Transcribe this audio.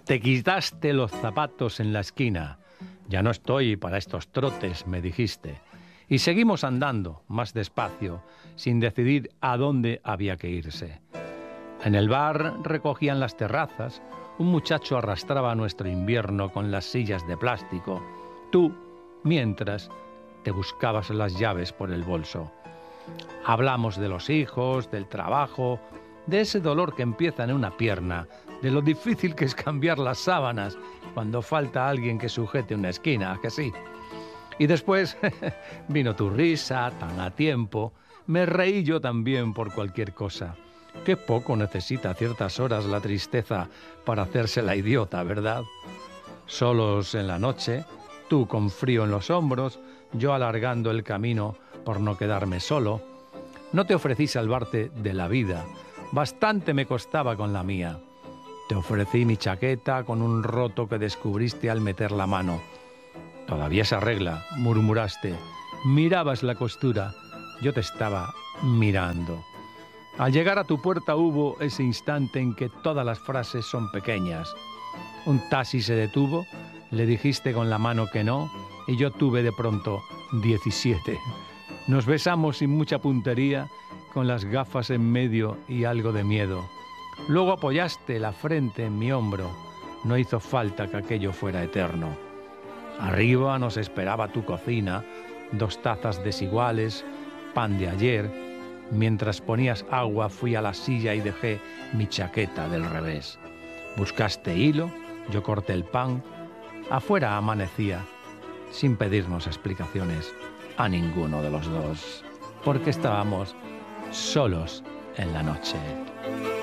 Te quitaste los zapatos en la esquina. Ya no estoy para estos trotes, me dijiste. Y seguimos andando, más despacio, sin decidir a dónde había que irse. En el bar recogían las terrazas, un muchacho arrastraba nuestro invierno con las sillas de plástico. Tú, mientras, te buscabas las llaves por el bolso. Hablamos de los hijos, del trabajo, de ese dolor que empieza en una pierna, de lo difícil que es cambiar las sábanas cuando falta alguien que sujete una esquina, ¿a que sí? Y después vino tu risa, tan a tiempo. Me reí yo también por cualquier cosa. Qué poco necesita a ciertas horas la tristeza para hacerse la idiota, ¿verdad? Solos en la noche, tú con frío en los hombros, yo alargando el camino por no quedarme solo. No te ofrecí salvarte de la vida, bastante me costaba con la mía. Te ofrecí mi chaqueta con un roto que descubriste al meter la mano. Todavía se arregla, murmuraste. Mirabas la costura, yo te estaba mirando. Al llegar a tu puerta hubo ese instante en que todas las frases son pequeñas. Un taxi se detuvo, le dijiste con la mano que no, y yo tuve de pronto 17. Nos besamos sin mucha puntería, con las gafas en medio y algo de miedo. Luego apoyaste la frente en mi hombro. No hizo falta que aquello fuera eterno. Arriba nos esperaba tu cocina, 2 tazas desiguales, pan de ayer. Mientras ponías agua fui a la silla y dejé mi chaqueta del revés. Buscaste hilo, yo corté el pan. Afuera amanecía, sin pedirnos explicaciones a ninguno de los dos, porque estábamos solos en la noche.